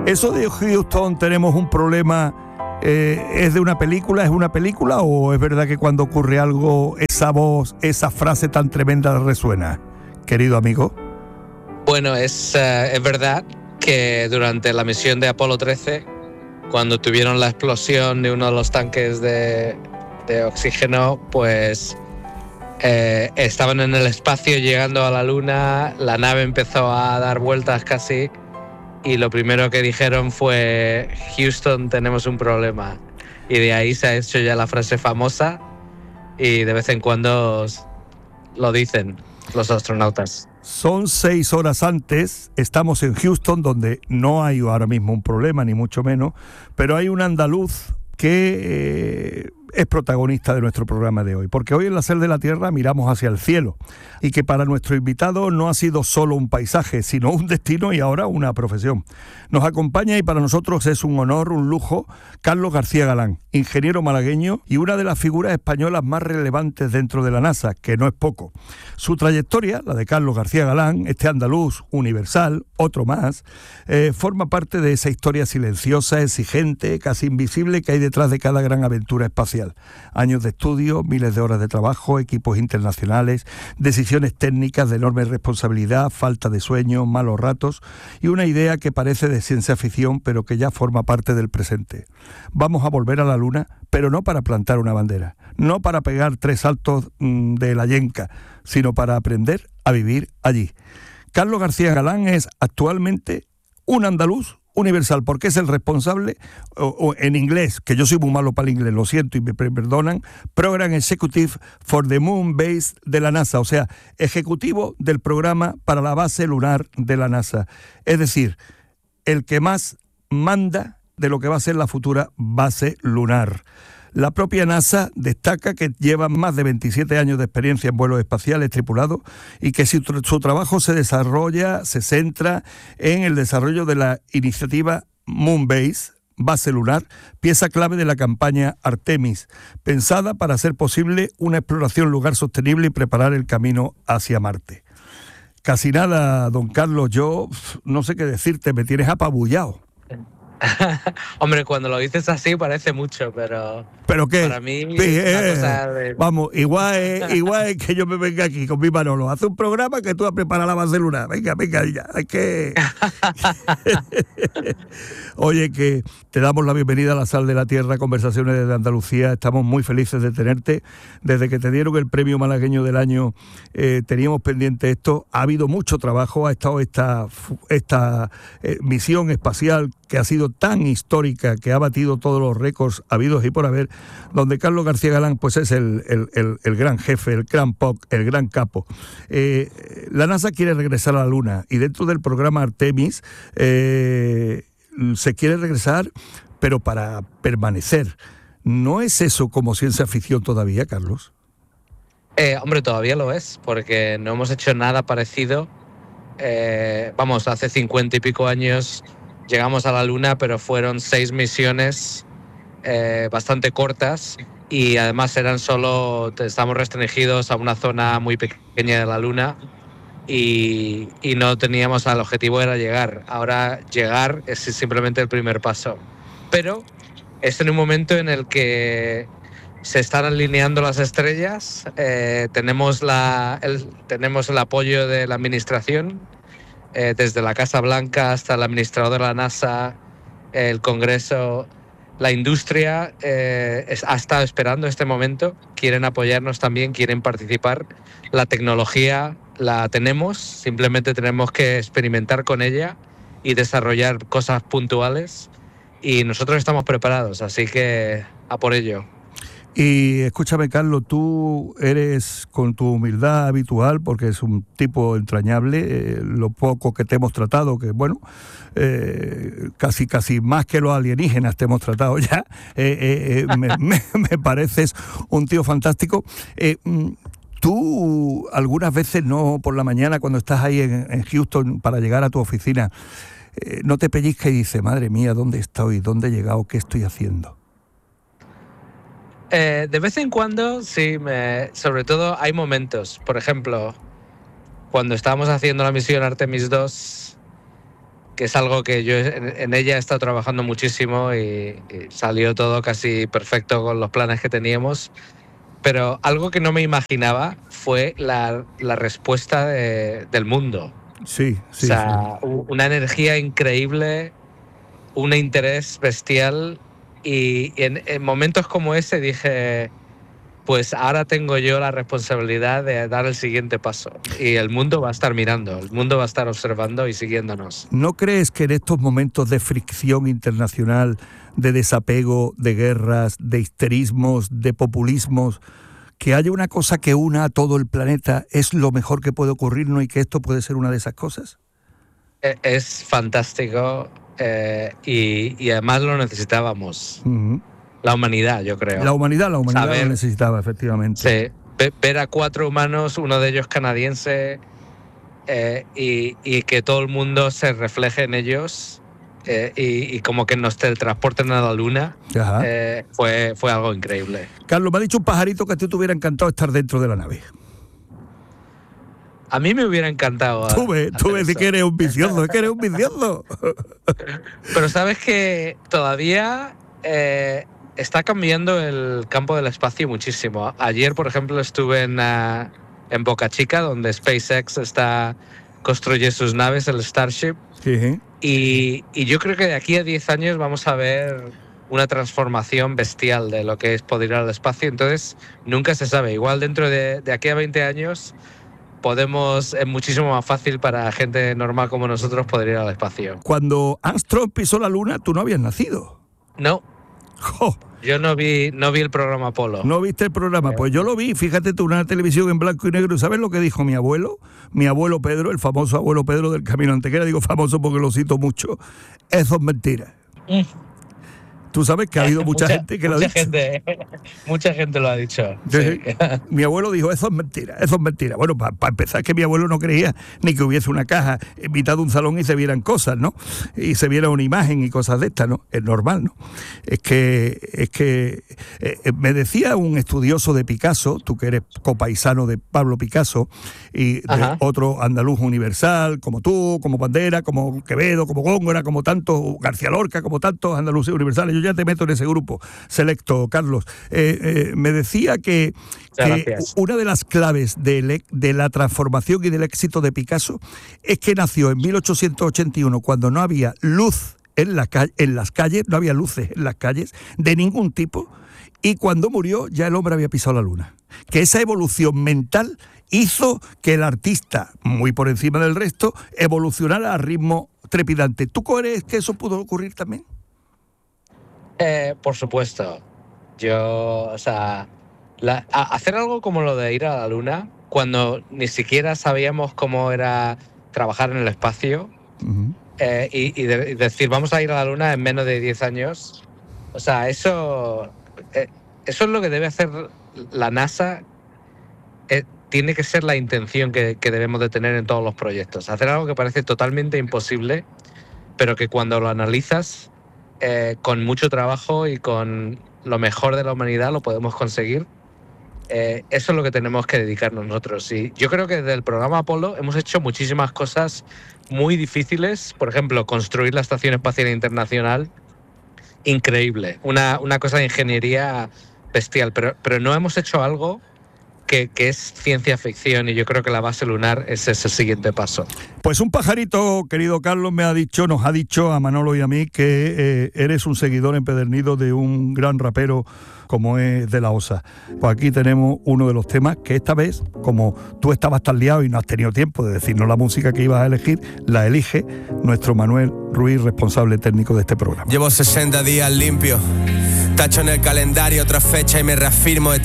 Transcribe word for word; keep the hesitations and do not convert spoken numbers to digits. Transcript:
¿Eso de Houston tenemos un problema eh, es de una película, es una película o es verdad que cuando ocurre algo esa voz, esa frase tan tremenda resuena, querido amigo? Bueno, es, uh, es verdad que durante la misión de Apolo trece, cuando tuvieron la explosión de uno de los tanques de, de oxígeno, pues eh, estaban en el espacio llegando a la Luna, la nave empezó a dar vueltas casi y lo primero que dijeron fue: Houston, tenemos un problema. Y de ahí se ha hecho ya la frase famosa y de vez en cuando lo dicen los astronautas. Son seis horas antes, estamos en Houston, donde no hay ahora mismo un problema, ni mucho menos, pero hay un andaluz que eh, es protagonista de nuestro programa de hoy, porque hoy en La Sal de la Tierra miramos hacia el cielo, y que para nuestro invitado no ha sido solo un paisaje, sino un destino y ahora una profesión. Nos acompaña, y para nosotros es un honor, un lujo, Carlos García Galán, ingeniero malagueño y una de las figuras españolas más relevantes dentro de la NASA, que no es poco. Su trayectoria, la de Carlos García Galán, este andaluz universal, otro más, eh, forma parte de esa historia silenciosa, exigente, casi invisible que hay detrás de cada gran aventura espacial. Años de estudio, miles de horas de trabajo, equipos internacionales, decisiones técnicas de enorme responsabilidad, falta de sueño, malos ratos y una idea que parece de ciencia ficción pero que ya forma parte del presente. Vamos a volver a la Luna, pero no para plantar una bandera, no para pegar tres saltos mmm, de la yenca, sino para aprender a vivir allí. Carlos García Galán es actualmente un andaluz universal, porque es el responsable, o, o en inglés, que yo soy muy malo para el inglés, lo siento y me perdonan, Program Executive for the Moon Base de la NASA, o sea, ejecutivo del programa para la base lunar de la NASA. Es decir, el que más manda de lo que va a ser la futura base lunar. La propia NASA destaca que lleva más de veintisiete años de experiencia en vuelos espaciales tripulados y que su, su trabajo se desarrolla, se centra en el desarrollo de la iniciativa Moonbase, base lunar, pieza clave de la campaña Artemis, pensada para hacer posible una exploración lunar sostenible y preparar el camino hacia Marte. Casi nada, don Carlos, yo no sé qué decirte, me tienes apabullado. Hombre, cuando lo dices así parece mucho, pero ¿Pero qué? Para mí eh, es una cosa de... Vamos, igual es, igual es que yo me venga aquí con mi Manolo, hace un programa que tú has preparado la base lunar. Venga, venga, ya, hay que... Oye, que te damos la bienvenida a La Sal de la Tierra, Conversaciones desde Andalucía. Estamos muy felices de tenerte. Desde que te dieron el premio malagueño del año, eh, teníamos pendiente esto. Ha habido mucho trabajo, ha estado esta, esta eh, misión espacial que ha sido tan histórica, que ha batido todos los récords habidos y por haber, donde Carlos García Galán pues es el, el, el, el gran jefe, el gran P O C, el gran capo. Eh, la NASA quiere regresar a la Luna y dentro del programa Artemis eh, se quiere regresar, pero para permanecer. ¿No es eso como ciencia ficción todavía, Carlos? Eh, hombre, todavía lo es, porque no hemos hecho nada parecido. Eh, vamos, hace cincuenta y pico años llegamos a la Luna, pero fueron seis misiones eh, bastante cortas y además eran solo, estamos restringidos a una zona muy pequeña de la Luna y, y no teníamos, el objetivo era llegar. Ahora llegar es simplemente el primer paso. Pero es en un momento en el que se están alineando las estrellas, eh, tenemos, la, el, tenemos el apoyo de la administración, eh, desde la Casa Blanca hasta el administrador de la NASA, el Congreso, la industria eh, es, ha estado esperando este momento, quieren apoyarnos también, quieren participar. La tecnología la tenemos, simplemente tenemos que experimentar con ella y desarrollar cosas puntuales y nosotros estamos preparados, así que a por ello. Y escúchame, Carlos, tú eres, con tu humildad habitual, porque es un tipo entrañable, eh, lo poco que te hemos tratado, que bueno, eh, casi casi más que los alienígenas te hemos tratado ya, eh, eh, me, me, me pareces un tío fantástico. Eh, tú algunas veces, no por la mañana, cuando estás ahí en, en Houston para llegar a tu oficina, eh, no te pellizcas y dices, madre mía, ¿dónde estoy? ¿Dónde he llegado? ¿Qué estoy haciendo? Eh, de vez en cuando, sí, me, sobre todo hay momentos. Por ejemplo, cuando estábamos haciendo la misión Artemis dos, que es algo que yo en, en ella he estado trabajando muchísimo y, y salió todo casi perfecto con los planes que teníamos. Pero algo que no me imaginaba fue la, la respuesta de, del mundo. Sí, sí. O sea, sí. una energía increíble, un interés bestial. Y en, en momentos como ese dije, pues ahora tengo yo la responsabilidad de dar el siguiente paso. Y el mundo va a estar mirando, el mundo va a estar observando y siguiéndonos. ¿No crees que en estos momentos de fricción internacional, de desapego, de guerras, de histerismos, de populismos, que haya una cosa que una a todo el planeta es lo mejor que puede ocurrirnos y que esto puede ser una de esas cosas? Es fantástico eh, y, y además lo necesitábamos. Uh-huh. La humanidad, yo creo. La humanidad, la humanidad Saber, lo necesitaba, efectivamente. Sí, ve, ver a cuatro humanos, uno de ellos canadiense, eh, y, y que todo el mundo se refleje en ellos eh, y, y como que nos teletransporten a la luna, eh, fue, fue algo increíble. Carlos, me ha dicho un pajarito que a ti te hubiera encantado estar dentro de la nave. A mí me hubiera encantado. Tú ves, tú ves que eres un vicioso, es que eres un vicioso. Pero sabes que todavía eh, está cambiando el campo del espacio muchísimo. Ayer, por ejemplo, estuve en, uh, en Boca Chica, donde SpaceX está construye sus naves, el Starship. Sí. Y, y yo creo que de aquí a diez años vamos a ver una transformación bestial de lo que es poder ir al espacio. Entonces, nunca se sabe. Igual dentro de, de aquí a veinte años podemos, es muchísimo más fácil para gente normal como nosotros poder ir al espacio. Cuando Armstrong pisó la luna, tú no habías nacido. No. ¡Jo! Yo no vi, no vi el programa Apolo. ¿No viste el programa? Pues yo lo vi, fíjate tú, una televisión en blanco y negro. ¿Sabes lo que dijo mi abuelo? Mi abuelo Pedro, el famoso abuelo Pedro del Camino Antequera. Digo famoso porque lo cito mucho. Eso es mentira. Mm. Tú sabes que ha habido mucha, mucha gente que lo ha dicho. Gente, mucha gente lo ha dicho. Sí. Mi abuelo dijo, eso es mentira, eso es mentira. Bueno, para pa empezar, que mi abuelo no creía ni que hubiese una caja en mitad de un salón y se vieran cosas, ¿no? Y se viera una imagen y cosas de estas, ¿no? Es normal, ¿no? Es que, es que eh, me decía un estudioso de Picasso, tú que eres copaisano de Pablo Picasso, y de otro andaluz universal, como tú, como Bandera, como Quevedo, como Góngora, como tantos, García Lorca, como tantos andaluces universales. Yo ya te meto en ese grupo selecto, Carlos. Eh, eh, me decía que, que una de las claves de, de la transformación y del éxito de Picasso es que nació en mil ochocientos ochenta y uno, cuando no había luz en, la, en las calles, no había luces en las calles de ningún tipo, y cuando murió ya el hombre había pisado la luna. Que esa evolución mental hizo que el artista, muy por encima del resto, evolucionara a ritmo trepidante. ¿Tú crees que eso pudo ocurrir también? Eh, por supuesto. Yo, o sea, la, hacer algo como lo de ir a la luna, cuando ni siquiera sabíamos cómo era trabajar en el espacio, uh-huh. eh, y, y, de, y decir, vamos a ir a la luna en menos de diez años, o sea, eso, eh, eso es lo que debe hacer la NASA. Eh, tiene que ser la intención que, que debemos de tener en todos los proyectos. Hacer algo que parece totalmente imposible, pero que cuando lo analizas, Eh, con mucho trabajo y con lo mejor de la humanidad lo podemos conseguir. Eh, eso es lo que tenemos que dedicarnos nosotros. Y yo creo que desde el programa Apolo hemos hecho muchísimas cosas muy difíciles. Por ejemplo, construir la Estación Espacial Internacional, increíble. Una, una cosa de ingeniería bestial, pero, pero no hemos hecho algo Que, que es ciencia ficción, y yo creo que la base lunar es ese siguiente paso. Pues un pajarito, querido Carlos, me ha dicho, nos ha dicho a Manolo y a mí que eh, eres un seguidor empedernido de un gran rapero como es De La Osa. Pues aquí tenemos uno de los temas que esta vez, como tú estabas tan liado y no has tenido tiempo de decirnos la música que ibas a elegir, la elige nuestro Manuel Ruiz, responsable técnico de este programa. Llevo sesenta días limpio, tacho en el calendario otra fecha y me reafirmo.